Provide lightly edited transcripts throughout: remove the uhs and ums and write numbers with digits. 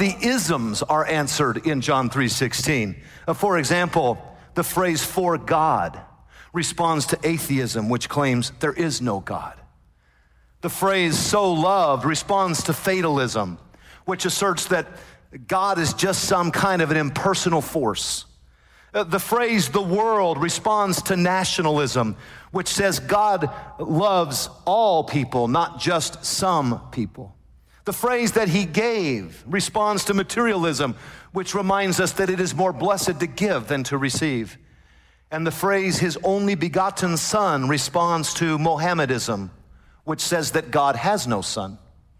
the isms are answered in John 3:16. For example, the phrase "for God" responds to atheism, which claims there is no God. The phrase "so loved" responds to fatalism, which asserts that God is just some kind of an impersonal force. The phrase "the world" responds to nationalism, which says God loves all people, not just some people. The phrase "that he gave" responds to materialism, which reminds us that it is more blessed to give than to receive. And the phrase "his only begotten son" responds to Mohammedism, which says that God has no son.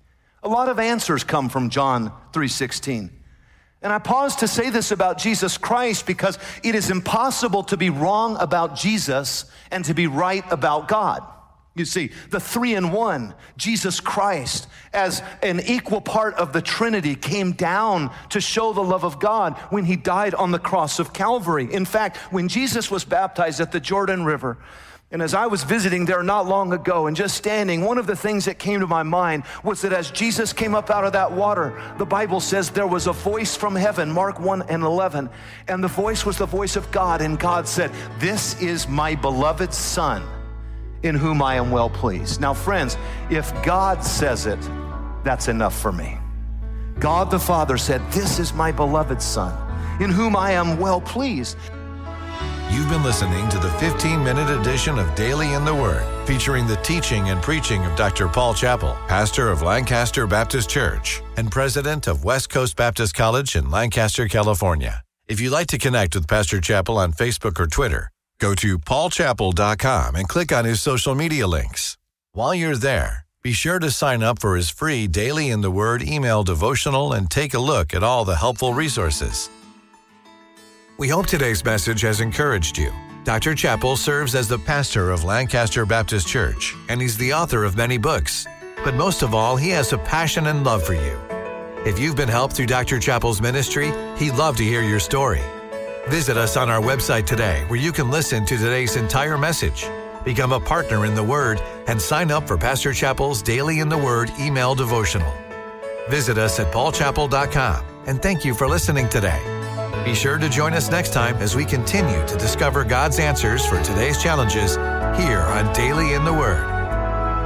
A lot of answers come from John 3:16. And I pause to say this about Jesus Christ because it is impossible to be wrong about Jesus and to be right about God. You see, the 3-in-1, Jesus Christ, as an equal part of the Trinity, came down to show the love of God when he died on the cross of Calvary. In fact, when Jesus was baptized at the Jordan River, and as I was visiting there not long ago and just standing, one of the things that came to my mind was that as Jesus came up out of that water, the Bible says there was a voice from heaven, Mark 1:11, and the voice was the voice of God, and God said, "This is my beloved Son, in whom I am well pleased." Now, friends, if God says it, that's enough for me. God the Father said, "This is my beloved Son, in whom I am well pleased." You've been listening to the 15-minute edition of Daily in the Word, featuring the teaching and preaching of Dr. Paul Chappell, pastor of Lancaster Baptist Church and president of West Coast Baptist College in Lancaster, California. If you'd like to connect with Pastor Chappell on Facebook or Twitter, go to paulchappell.com and click on his social media links. While you're there, be sure to sign up for his free Daily in the Word email devotional and take a look at all the helpful resources. We hope today's message has encouraged you. Dr. Chappell serves as the pastor of Lancaster Baptist Church, and he's the author of many books. But most of all, he has a passion and love for you. If you've been helped through Dr. Chappell's ministry, he'd love to hear your story. Visit us on our website today, where you can listen to today's entire message, become a partner in the Word, and sign up for Pastor Chappell's Daily in the Word email devotional. Visit us at paulchappell.com, and thank you for listening today. Be sure to join us next time as we continue to discover God's answers for today's challenges here on Daily in the Word.